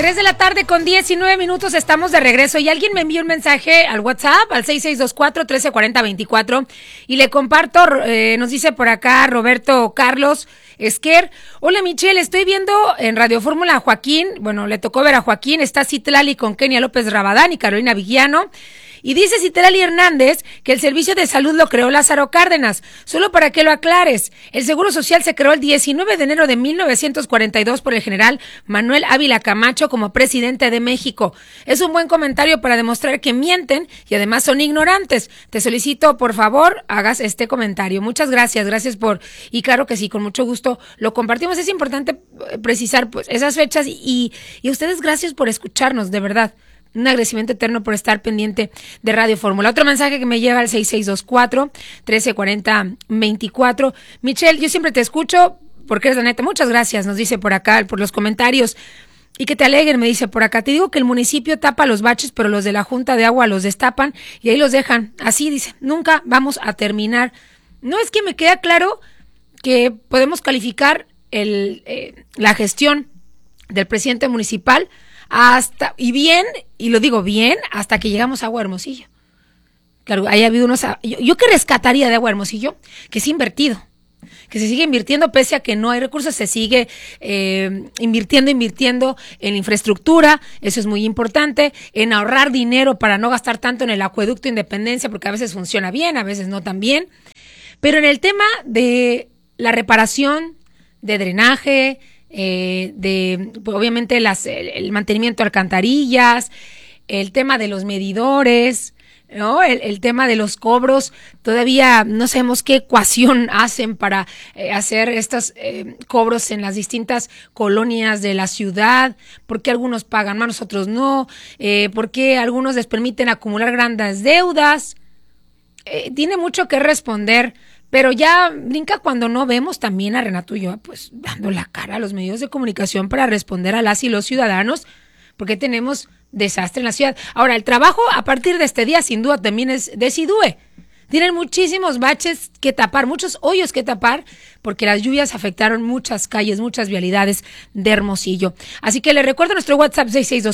3 de la tarde con 19 minutos, estamos de regreso y alguien me envió un mensaje al WhatsApp al 6624-1340-24 y le comparto, nos dice por acá Roberto Carlos Esquer: hola Michelle, estoy viendo en Radio Fórmula a Joaquín, bueno, le tocó ver a Joaquín, está Citlali con Kenia López Rabadán y Carolina Villano. Y dice Citlali Hernández que el servicio de salud lo creó Lázaro Cárdenas. Solo para que lo aclares, el Seguro Social se creó el 19 de enero de 1942 por el general Manuel Ávila Camacho como presidente de México. Es un buen comentario para demostrar que mienten y además son ignorantes. Te solicito, por favor, hagas este comentario. Muchas gracias, gracias por... Y claro que sí, con mucho gusto lo compartimos. Es importante precisar pues esas fechas y a ustedes gracias por escucharnos, de verdad. Un agradecimiento eterno por estar pendiente de Radio Fórmula. Otro mensaje que me lleva al 6624-1340-24. Michelle, yo siempre te escucho porque eres la neta. Muchas gracias, nos dice por acá, por los comentarios. Y que te alegren, me dice por acá. Te digo que el municipio tapa los baches, pero los de la Junta de Agua los destapan y ahí los dejan. Así dice, nunca vamos a terminar. No, es que me queda claro que podemos calificar la gestión del presidente municipal hasta, y bien, y lo digo bien, hasta que llegamos a Agua Hermosillo. Claro, ahí ha habido unos... Yo que rescataría de Agua Hermosillo, que se ha invertido, que se sigue invirtiendo pese a que no hay recursos, se sigue invirtiendo en infraestructura, eso es muy importante, en ahorrar dinero para no gastar tanto en el acueducto Independencia, porque a veces funciona bien, a veces no tan bien. Pero en el tema de la reparación, de drenaje, pues obviamente el mantenimiento de alcantarillas, el tema de los medidores, ¿no? El tema de los cobros, todavía no sabemos qué ecuación hacen para hacer estos cobros en las distintas colonias de la ciudad, por qué algunos pagan más, nosotros no, por qué algunos les permiten acumular grandes deudas. Tiene mucho que responder. Pero ya brinca cuando no vemos también a Renato Ulloa pues dando la cara a los medios de comunicación para responder a las y los ciudadanos, porque tenemos desastre en la ciudad. Ahora, el trabajo a partir de este día sin duda también es de SIDUE. Tienen muchísimos baches que tapar, muchos hoyos que tapar, porque las lluvias afectaron muchas calles, muchas vialidades de Hermosillo. Así que les recuerdo nuestro WhatsApp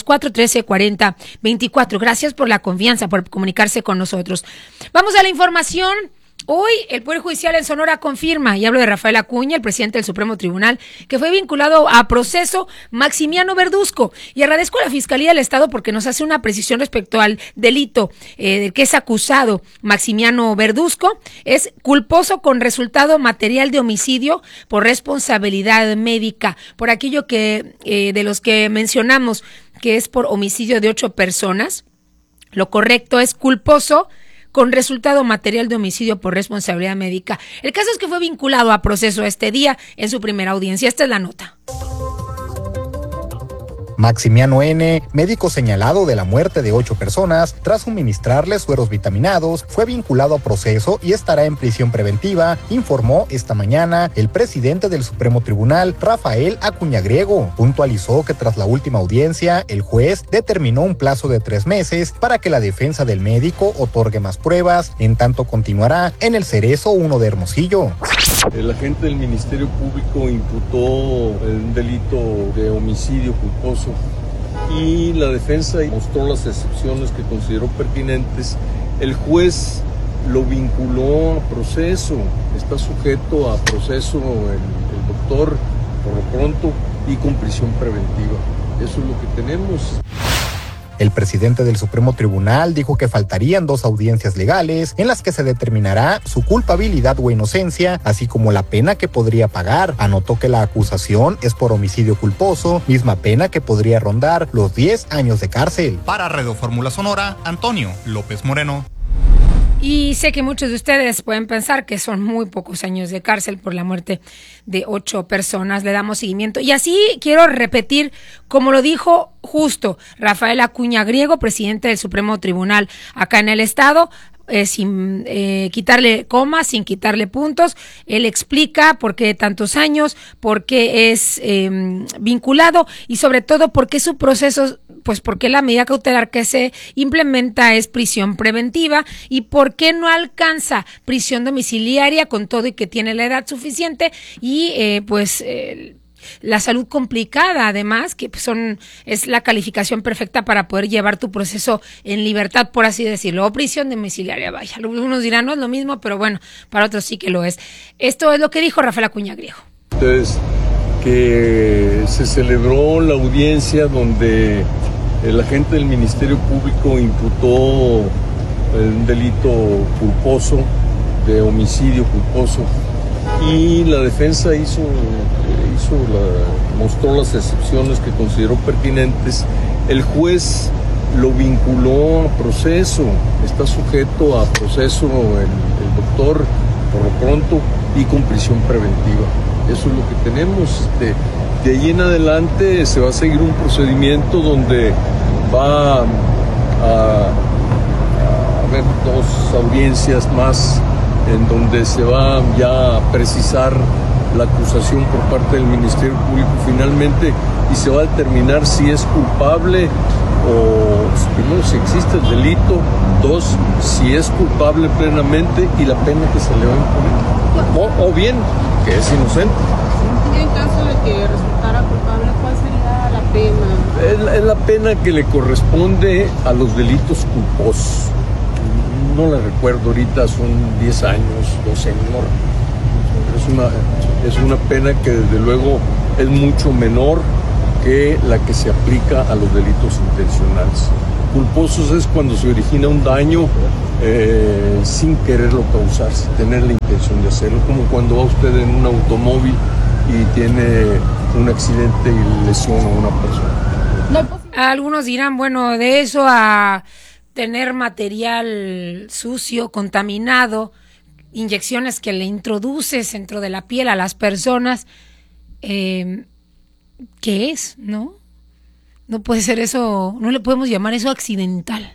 6624-1340-24. Gracias por la confianza, por comunicarse con nosotros. Vamos a la información. Hoy el Poder Judicial en Sonora confirma, y hablo de Rafael Acuña, el presidente del Supremo Tribunal, que fue vinculado a proceso Maximiano Verduzco. Y agradezco a la Fiscalía del Estado porque nos hace una precisión respecto al delito del que es acusado Maximiano Verduzco. Es culposo con resultado material de homicidio por responsabilidad médica, por aquello que de los que mencionamos, que es por homicidio de 8 personas. Lo correcto es culposo con resultado material de homicidio por responsabilidad médica. El caso es que fue vinculado a proceso este día en su primera audiencia. Esta es la nota. Maximiano N., médico señalado de la muerte de 8 personas tras suministrarles sueros vitaminados, fue vinculado a proceso y estará en prisión preventiva, informó esta mañana el presidente del Supremo Tribunal, Rafael Acuña Griego. Puntualizó que tras la última audiencia, el juez determinó un plazo de 3 meses para que la defensa del médico otorgue más pruebas, en tanto continuará en el Cerezo 1 de Hermosillo. El agente del Ministerio Público imputó un delito de homicidio culposo y la defensa mostró las excepciones que consideró pertinentes. El juez lo vinculó a proceso, está sujeto a proceso el doctor por lo pronto y con prisión preventiva. Eso es lo que tenemos. El presidente del Supremo Tribunal dijo que faltarían 2 audiencias legales en las que se determinará su culpabilidad o inocencia, así como la pena que podría pagar. Anotó que la acusación es por homicidio culposo, misma pena que podría rondar los 10 años de cárcel. Para Radio Fórmula Sonora, Antonio López Moreno. Y sé que muchos de ustedes pueden pensar que son muy pocos años de cárcel por la muerte de 8 personas. Le damos seguimiento. Y así quiero repetir, como lo dijo justo Rafael Acuña Griego, presidente del Supremo Tribunal acá en el Estado, sin quitarle comas, sin quitarle puntos. Él explica por qué tantos años, por qué es vinculado y sobre todo por qué su proceso, pues por qué la medida cautelar que se implementa es prisión preventiva y por qué no alcanza prisión domiciliaria con todo y que tiene la edad suficiente y la salud complicada, además, que es la calificación perfecta para poder llevar tu proceso en libertad, por así decirlo, o prisión domiciliaria, vaya. Algunos dirán, no es lo mismo, pero bueno, para otros sí que lo es. Esto es lo que dijo Rafael Acuña Griego. Entonces, que se celebró la audiencia donde el agente del Ministerio Público imputó un delito culposo, de homicidio culposo, y la defensa mostró las excepciones que consideró pertinentes. El juez lo vinculó a proceso, está sujeto a proceso el doctor por lo pronto y con prisión preventiva. Eso es lo que tenemos. De ahí en adelante se va a seguir un procedimiento donde va a haber 2 audiencias más en donde se va ya a precisar la acusación por parte del Ministerio Público finalmente y se va a determinar si es culpable o, primero, si existe el delito, 2, si es culpable plenamente y la pena que se le va a imponer, o bien que es inocente. En caso de que resultara culpable, ¿cuál sería la pena? Es la pena que le corresponde a los delitos culposos. No la recuerdo ahorita, son 10 años, 12 años. Es una pena que desde luego es mucho menor que la que se aplica a los delitos intencionales. Culposos es cuando se origina un daño sin quererlo causar, sin tener la intención de hacerlo, como cuando va usted en un automóvil y tiene un accidente y lesiona a una persona. Algunos dirán, bueno, de eso a tener material sucio, contaminado, inyecciones que le introduces dentro de la piel a las personas, ¿qué es? ¿No? No puede ser eso, no le podemos llamar eso accidental.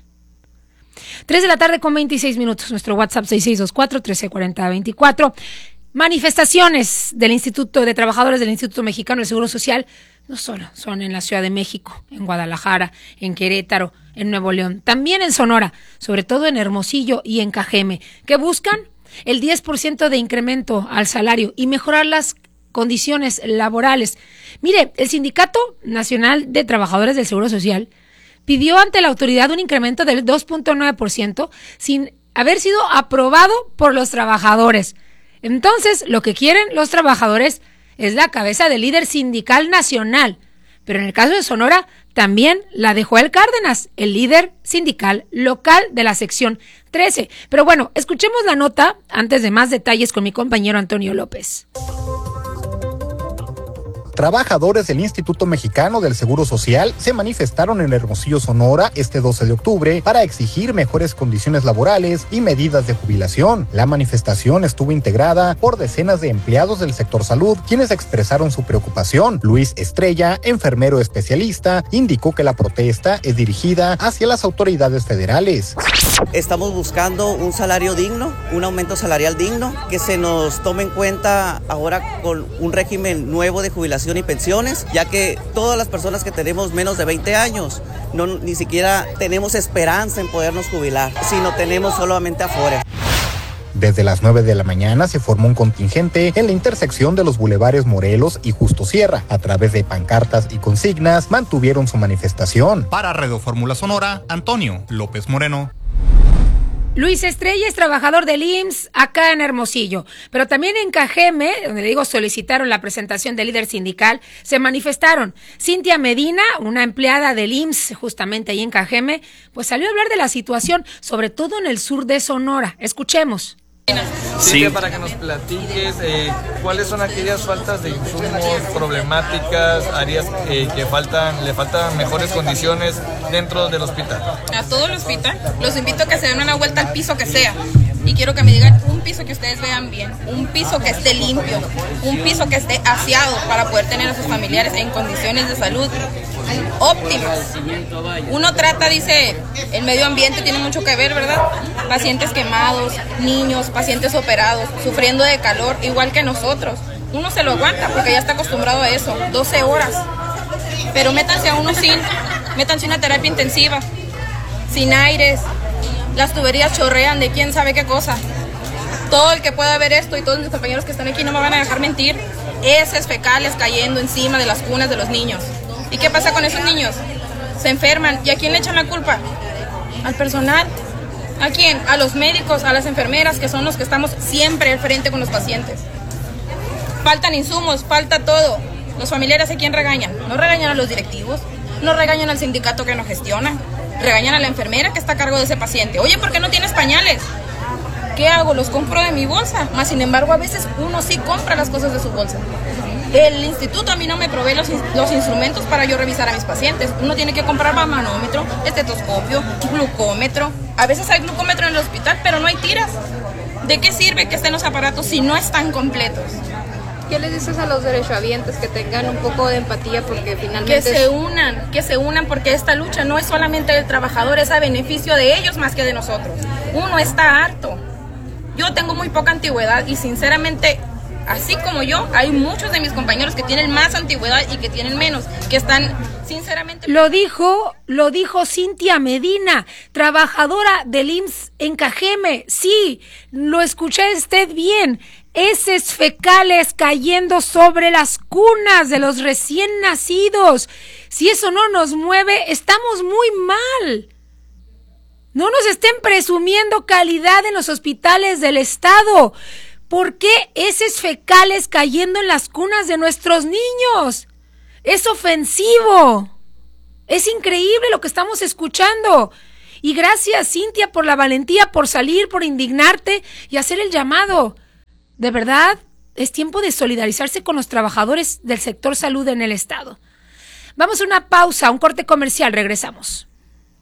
3:26 p.m, nuestro WhatsApp 6624-1340-24. Manifestaciones del Instituto de Trabajadores del Instituto Mexicano del Seguro Social, no solo son en la Ciudad de México, en Guadalajara, en Querétaro, en Nuevo León, también en Sonora, sobre todo en Hermosillo y en Cajeme, que buscan el 10% de incremento al salario y mejorar las condiciones laborales. Mire, el Sindicato Nacional de Trabajadores del Seguro Social pidió ante la autoridad un incremento del 2.9% sin haber sido aprobado por los trabajadores. Entonces, lo que quieren los trabajadores es la cabeza del líder sindical nacional. Pero en el caso de Sonora, también la de Joel Cárdenas, el líder sindical local de la sección 13. Pero bueno, escuchemos la nota antes de más detalles con mi compañero Antonio López. Trabajadores del Instituto Mexicano del Seguro Social se manifestaron en Hermosillo, Sonora, este 12 de octubre para exigir mejores condiciones laborales y medidas de jubilación. La manifestación estuvo integrada por decenas de empleados del sector salud, quienes expresaron su preocupación. Luis Estrella, enfermero especialista, indicó que la protesta es dirigida hacia las autoridades federales. Estamos buscando un salario digno, un aumento salarial digno, que se nos tome en cuenta ahora con un régimen nuevo de jubilación y pensiones, ya que todas las personas que tenemos menos de 20 años ni siquiera tenemos esperanza en podernos jubilar, sino tenemos solamente afuera. Desde las 9 de la mañana se formó un contingente en la intersección de los bulevares Morelos y Justo Sierra. A través de pancartas y consignas mantuvieron su manifestación. Para Radio Fórmula Sonora, Antonio López Moreno. Luis Estrella es trabajador del IMSS acá en Hermosillo, pero también en Cajeme, donde digo solicitaron la presentación del líder sindical, se manifestaron. Cintia Medina, una empleada del IMSS justamente ahí en Cajeme, pues salió a hablar de la situación, sobre todo en el sur de Sonora. Escuchemos. Sí, para que nos platiques cuáles son aquellas faltas de insumos, problemáticas, áreas que le faltan mejores condiciones dentro del hospital. A todo el hospital, los invito a que se den una vuelta al piso que sea. Y quiero que me digan un piso que ustedes vean bien, un piso que esté limpio, un piso que esté aseado para poder tener a sus familiares en condiciones de salud óptimas. Uno trata, dice, el medio ambiente tiene mucho que ver, ¿verdad? Pacientes quemados, niños, pacientes operados, sufriendo de calor, igual que nosotros. Uno se lo aguanta porque ya está acostumbrado a eso, 12 horas. Pero métanse una terapia intensiva, sin aires, las tuberías chorrean de quién sabe qué cosa. Todo el que pueda ver esto y todos mis compañeros que están aquí no me van a dejar mentir, heces fecales cayendo encima de las cunas de los niños. ¿Y qué pasa con esos niños? Se enferman. ¿Y a quién le echan la culpa? Al personal. ¿A quién? A los médicos, a las enfermeras, que son los que estamos siempre al frente con los pacientes. Faltan insumos, falta todo. Los familiares, ¿a quién regañan? No regañan a los directivos, no regañan al sindicato que nos gestiona, regañan a la enfermera que está a cargo de ese paciente. Oye, ¿por qué no tienes pañales? ¿Qué hago? Los compro de mi bolsa. Más sin embargo, a veces uno sí compra las cosas de su bolsa. El instituto a mí no me provee los instrumentos para yo revisar a mis pacientes. Uno tiene que comprar manómetro, estetoscopio, glucómetro. A veces hay glucómetro en el hospital, pero no hay tiras. ¿De qué sirve que estén los aparatos si no están completos? ¿Qué les dices a los derechohabientes que tengan un poco de empatía porque finalmente... Que se unan porque esta lucha no es solamente del trabajador, es a beneficio de ellos más que de nosotros. Uno está harto. Yo tengo muy poca antigüedad y sinceramente... Así como yo, hay muchos de mis compañeros que tienen más antigüedad y que tienen menos, que están sinceramente... Lo dijo Cintia Medina, trabajadora del IMSS en Cajeme. Sí, lo escuché usted bien. Heces fecales cayendo sobre las cunas de los recién nacidos. Si eso no nos mueve, estamos muy mal. No nos estén presumiendo calidad en los hospitales del Estado. ¿Por qué heces fecales cayendo en las cunas de nuestros niños? Es ofensivo. Es increíble lo que estamos escuchando. Y gracias, Cintia, por la valentía, por salir, por indignarte y hacer el llamado. De verdad, es tiempo de solidarizarse con los trabajadores del sector salud en el Estado. Vamos a una pausa, un corte comercial, regresamos.